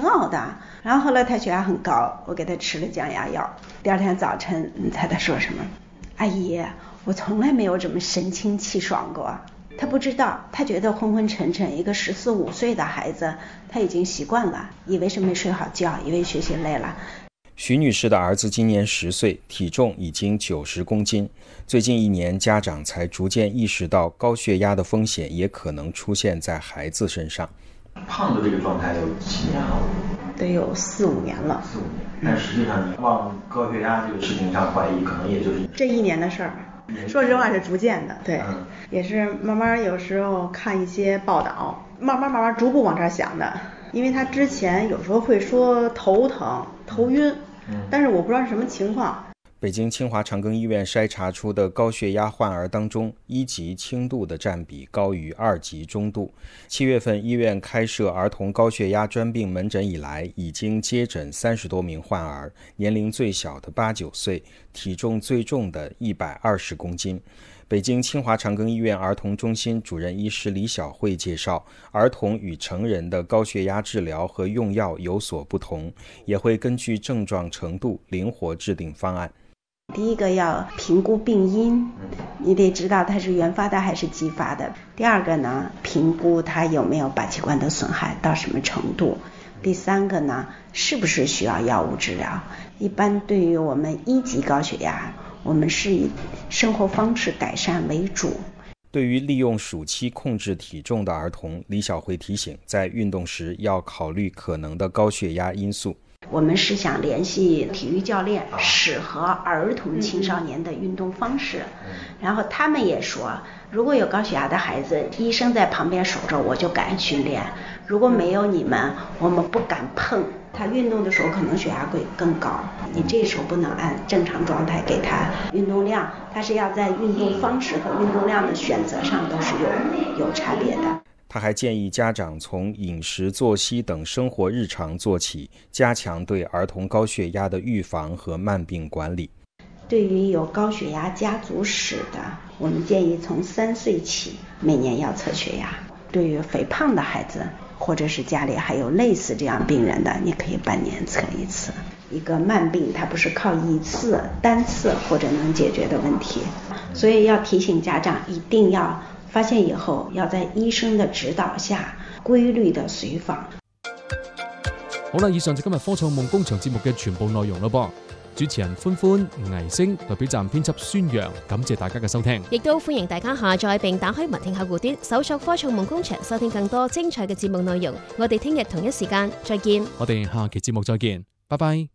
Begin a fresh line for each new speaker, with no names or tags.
好的。然后后来他血压很高，我给他吃了降压药。第二天早晨，你猜他说什么？阿姨，我从来没有这么神清气爽过。他不知道，他觉得昏昏沉沉，一个14、15岁的孩子，他已经习惯了，以为是没睡好觉，以为学习累了。
徐女士的儿子今年10岁，体重已经90公斤。最近1年，家长才逐渐意识到高血压的风险也可能出现在孩子身上。
胖的这个状态有几年了？
得有4、5年了。
4、5年，但实际上你往高血压这个事情上怀疑，可能也就是
这1年的事儿。说实话是逐渐的，对，也是慢慢有时候看一些报道，慢慢逐步往这儿想的。因为他之前有时候会说头疼、头晕，但是我不知道是什么情况。
北京清华长庚医院筛查出的高血压患儿当中，1级轻度的占比高于2级中度。7月份医院开设儿童高血压专病门诊以来，已经接诊30多名患儿，年龄最小的8、9岁，体重最重的120公斤。北京清华长庚医院儿童中心主任医师李晓慧介绍，儿童与成人的高血压治疗和用药有所不同，也会根据症状程度灵活制定方案。
第一个要评估病因，你得知道它是原发的还是继发的。第二个呢，评估它有没有把器官的损害到什么程度。第三个呢，是不是需要药物治疗。一般对于我们1级高血压，我们是以生活方式改善为主。
对于利用暑期控制体重的儿童，李晓慧提醒，在运动时要考虑可能的高血压因素。
我们是想联系体育教练，适合儿童青少年的运动方式。然后他们也说，如果有高血压的孩子，医生在旁边守着，我就敢训练；如果没有你们，我们不敢碰。他运动的时候可能血压会更高，你这时候不能按正常状态给他运动量，他是要在运动方式和运动量的选择上都是有差别的。
他还建议家长从饮食、作息等生活日常做起，加强对儿童高血压的预防和慢病管理。
对于有高血压家族史的，我们建议从3岁起每年要测血压。对于肥胖的孩子，或者是家里还有类似这样病人的，你可以半年测一次。一个慢病它不是靠一次单次或者能解決的問題，所以要提醒家長一定要發現以後要在醫生的指導下規律的隨訪。
好啦，以上就今日科創夢工場節目嘅全部內容咯噃。主持人歡歡、倪星，代表站編輯孫陽，感謝大家嘅收聽。
亦都歡迎大家下載並打開文聽客戶端，搜索科創夢工場，收聽更多精彩嘅節目內容。我哋聽日同一時間再見。
我哋下期節目再見，拜拜。